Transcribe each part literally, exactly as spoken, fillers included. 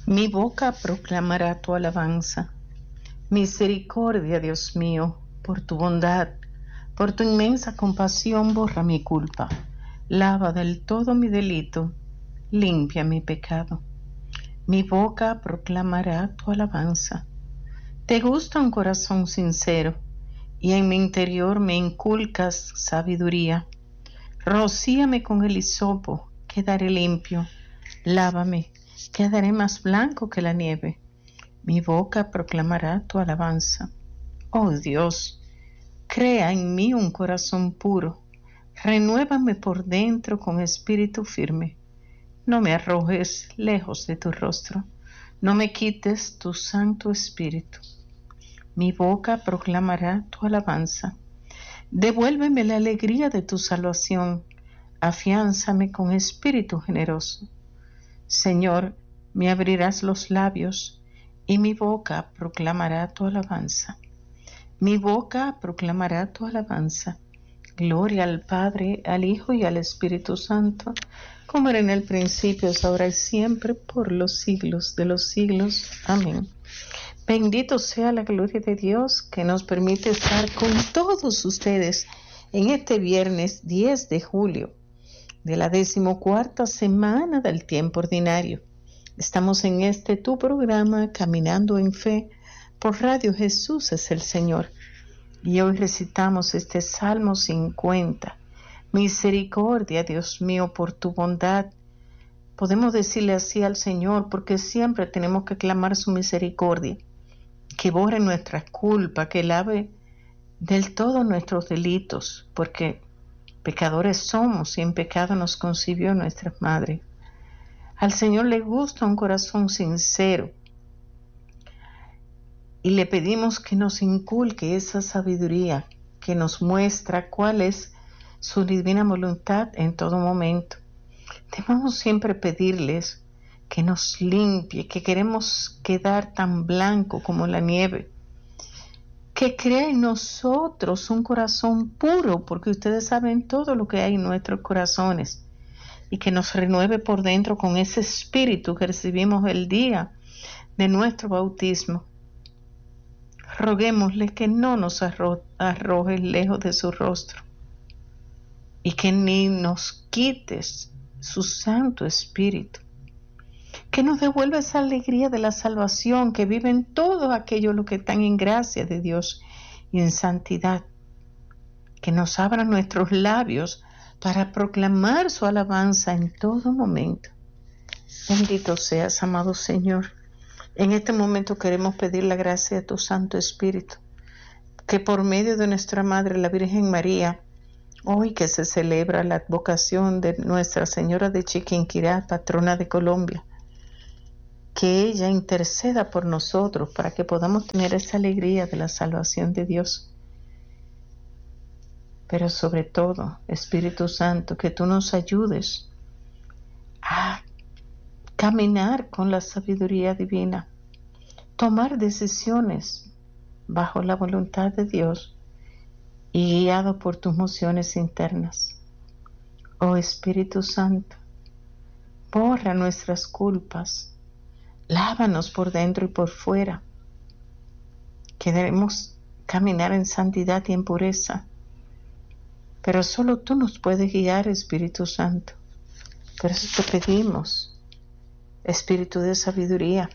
Mi boca proclamará tu alabanza. Misericordia, Dios mío, por tu bondad, por tu inmensa compasión, borra mi culpa. Lava del todo mi delito, limpia mi pecado. Mi boca proclamará tu alabanza. Te gusta un corazón sincero, y en mi interior me inculcas sabiduría. Rocíame con el hisopo, quedaré limpio. Lávame, quedaré más blanco que la nieve. Mi boca proclamará tu alabanza. Oh Dios, crea en mí un corazón puro. Renuévame por dentro con espíritu firme. No me arrojes lejos de tu rostro. No me quites tu santo espíritu. Mi boca proclamará tu alabanza. Devuélveme la alegría de tu salvación. Afiánzame con espíritu generoso. Señor, me abrirás los labios, y mi boca proclamará tu alabanza. Mi boca proclamará tu alabanza. Gloria al Padre, al Hijo y al Espíritu Santo, como era en el principio, es ahora y siempre, por los siglos de los siglos. Amén. Bendito sea la gloria de Dios, que nos permite estar con todos ustedes en este viernes diez de julio de la decimocuarta semana del tiempo ordinario. Estamos en este tu programa, Caminando en Fe, por Radio Jesús es el Señor. Y hoy recitamos este Salmo cincuenta. Misericordia, Dios mío, por tu bondad. Podemos decirle así al Señor, porque siempre tenemos que clamar su misericordia, que borre nuestra culpa, que lave del todo nuestros delitos, porque pecadores somos y en pecado nos concibió nuestra madre. Al Señor le gusta un corazón sincero y le pedimos que nos inculque esa sabiduría que nos muestra cuál es su divina voluntad en todo momento. Debemos siempre pedirles que nos limpie, que queremos quedar tan blanco como la nieve, que crea en nosotros un corazón puro, porque ustedes saben todo lo que hay en nuestros corazones, y que nos renueve por dentro con ese espíritu que recibimos el día de nuestro bautismo. Roguémosle que no nos arro- arroje lejos de su rostro, y que ni nos quites su santo espíritu, que nos devuelva esa alegría de la salvación, que viven todos aquellos los que están en gracia de Dios y en santidad, que nos abran nuestros labios para proclamar su alabanza en todo momento. Bendito seas, amado Señor. En este momento queremos pedir la gracia de tu Santo Espíritu, que por medio de nuestra Madre, la Virgen María, hoy que se celebra la advocación de Nuestra Señora de Chiquinquirá, patrona de Colombia, que ella interceda por nosotros para que podamos tener esa alegría de la salvación de Dios. Pero sobre todo, Espíritu Santo, que tú nos ayudes a caminar con la sabiduría divina, tomar decisiones bajo la voluntad de Dios y guiado por tus mociones internas. Oh Espíritu Santo, borra nuestras culpas, lávanos por dentro y por fuera. Queremos caminar en santidad y en pureza, pero solo tú nos puedes guiar, Espíritu Santo. Por eso te pedimos, Espíritu de sabiduría,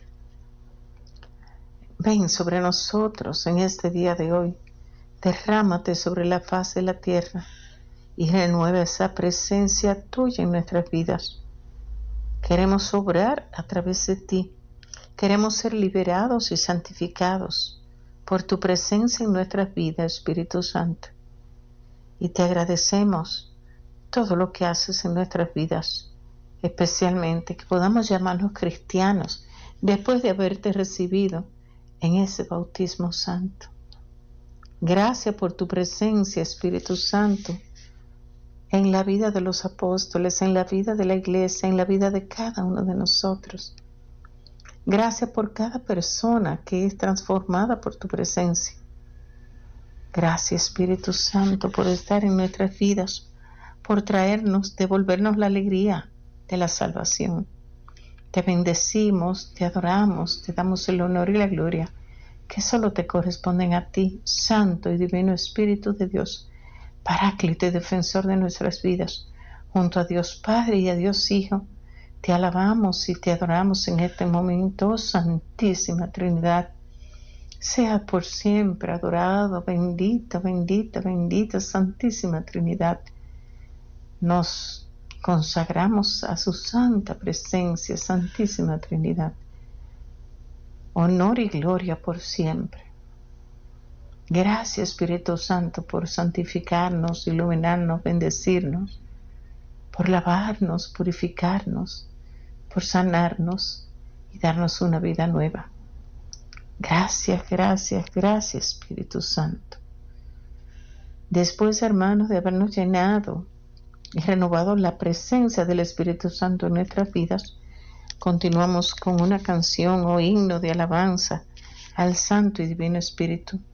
ven sobre nosotros en este día de hoy, derrámate sobre la faz de la tierra y renueva esa presencia tuya en nuestras vidas. Queremos obrar a través de ti, queremos ser liberados y santificados por tu presencia en nuestras vidas, Espíritu Santo. Y te agradecemos todo lo que haces en nuestras vidas, especialmente que podamos llamarnos cristianos después de haberte recibido en ese bautismo santo. Gracias por tu presencia, Espíritu Santo, en la vida de los apóstoles, en la vida de la iglesia, en la vida de cada uno de nosotros. Gracias por cada persona que es transformada por tu presencia. Gracias, Espíritu Santo, por estar en nuestras vidas, por traernos, devolvernos la alegría de la salvación. Te bendecimos, te adoramos, te damos el honor y la gloria que solo te corresponden a ti, Santo y Divino Espíritu de Dios, Paráclito y Defensor de nuestras vidas. Junto a Dios Padre y a Dios Hijo, te alabamos y te adoramos en este momento, oh Santísima Trinidad. Sea por siempre adorado, bendita, bendita, bendita, Santísima Trinidad. Nos consagramos a su santa presencia, Santísima Trinidad. Honor y gloria por siempre. Gracias, Espíritu Santo, por santificarnos, iluminarnos, bendecirnos, por lavarnos, purificarnos, por sanarnos y darnos una vida nueva. Gracias, gracias, gracias, Espíritu Santo. Después, hermanos, de habernos llenado y renovado la presencia del Espíritu Santo en nuestras vidas, continuamos con una canción o himno de alabanza al Santo y Divino Espíritu.